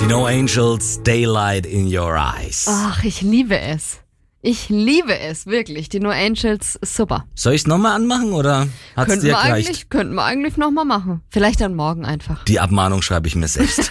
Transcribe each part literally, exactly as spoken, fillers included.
No Angels, Daylight in Your Eyes. Ach, ich liebe es. Ich liebe es, wirklich. Die No Angels, ist super. Soll ich's nochmal anmachen oder hat's Könnten dir wir gereicht? eigentlich, könnten wir eigentlich nochmal machen. Vielleicht dann morgen einfach. Die Abmahnung schreibe ich mir selbst.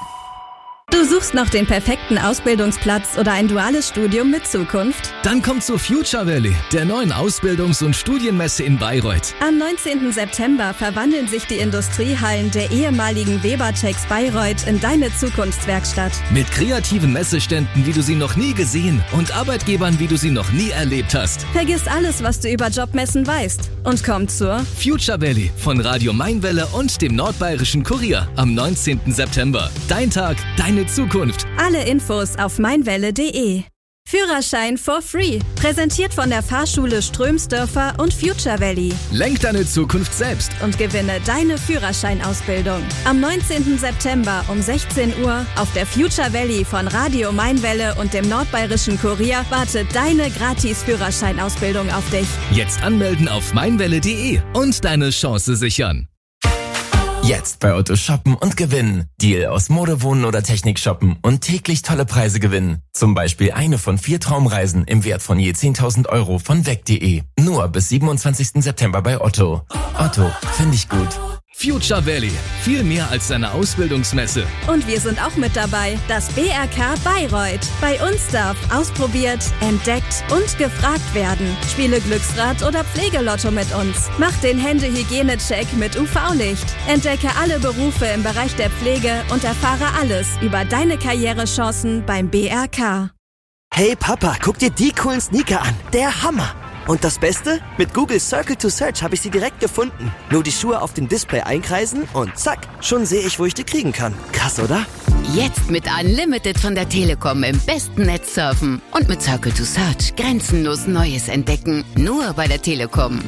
Du suchst noch den perfekten Ausbildungsplatz oder ein duales Studium mit Zukunft? Dann komm zu Future Valley, der neuen Ausbildungs- und Studienmesse in Bayreuth. Am neunzehnten September verwandeln sich die Industriehallen der ehemaligen Webertex Bayreuth in deine Zukunftswerkstatt. Mit kreativen Messeständen, wie du sie noch nie gesehen und Arbeitgebern, wie du sie noch nie erlebt hast. Vergiss alles, was du über Jobmessen weißt und komm zur Future Valley von Radio Mainwelle und dem Nordbayerischen Kurier am neunzehnten September. Dein Tag, deine Zukunft. Alle Infos auf meinwelle punkt de. Führerschein for free. Präsentiert von der Fahrschule Strömsdörfer und Future Valley. Lenk deine Zukunft selbst. Und gewinne deine Führerscheinausbildung. Am neunzehnten September um sechzehn Uhr auf der Future Valley von Radio Mainwelle und dem Nordbayerischen Kurier wartet deine Gratis-Führerscheinausbildung auf dich. Jetzt anmelden auf meinwelle punkt de und deine Chance sichern. Jetzt bei Otto shoppen und gewinnen. Deal aus Mode, Wohnen oder Technik shoppen und täglich tolle Preise gewinnen. Zum Beispiel eine von vier Traumreisen im Wert von je zehntausend Euro von weg punkt de. Nur bis siebenundzwanzigsten September bei Otto. Otto, finde ich gut. Future Valley, viel mehr als eine Ausbildungsmesse. Und wir sind auch mit dabei, das B R K Bayreuth. Bei uns darf ausprobiert, entdeckt und gefragt werden. Spiele Glücksrad oder Pflegelotto mit uns. Mach den Händehygiene-Check mit U V-Licht. Entdecke alle Berufe im Bereich der Pflege und erfahre alles über deine Karrierechancen beim B R K. Hey Papa, guck dir die coolen Sneaker an. Der Hammer! Und das Beste? Mit Google Circle to Search habe ich sie direkt gefunden. Nur die Schuhe auf dem Display einkreisen und zack, schon sehe ich, wo ich die kriegen kann. Krass, oder? Jetzt mit Unlimited von der Telekom im besten Netz surfen. Und mit Circle to Search grenzenlos Neues entdecken. Nur bei der Telekom.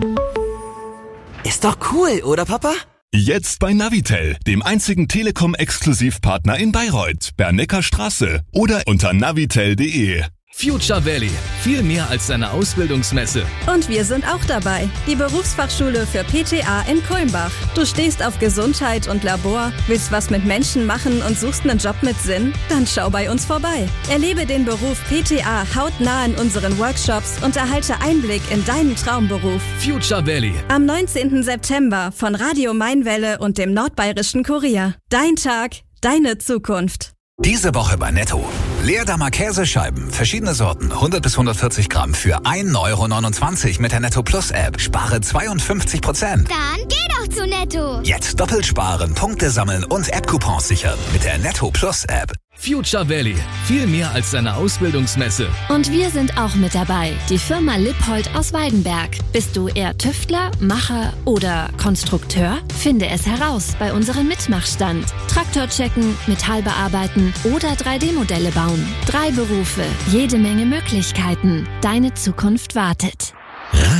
Ist doch cool, oder Papa? Jetzt bei Navitel, dem einzigen Telekom-Exklusivpartner in Bayreuth, Bernecker Straße oder unter navitel punkt de. Future Valley, viel mehr als eine Ausbildungsmesse. Und wir sind auch dabei, die Berufsfachschule für P T A in Kulmbach. Du stehst auf Gesundheit und Labor, willst was mit Menschen machen und suchst einen Job mit Sinn? Dann schau bei uns vorbei. Erlebe den Beruf P T A hautnah in unseren Workshops und erhalte Einblick in deinen Traumberuf. Future Valley. Am neunzehnten September von Radio Mainwelle und dem Nordbayerischen Kurier. Dein Tag, deine Zukunft. Diese Woche bei Netto. Leerdammer Käsescheiben, verschiedene Sorten, hundert bis hundertvierzig Gramm für ein Euro neunundzwanzig mit der Netto Plus App. Spare zweiundfünfzig Prozent. Dann geh doch zu Netto. Jetzt doppelt sparen, Punkte sammeln und App-Coupons sichern mit der Netto Plus App. Future Valley, viel mehr als eine Ausbildungsmesse. Und wir sind auch mit dabei, die Firma Lippold aus Weidenberg. Bist du eher Tüftler, Macher oder Konstrukteur? Finde es heraus bei unserem Mitmachstand. Traktor checken, Metall bearbeiten oder drei D Modelle bauen. Drei Berufe, jede Menge Möglichkeiten. Deine Zukunft wartet.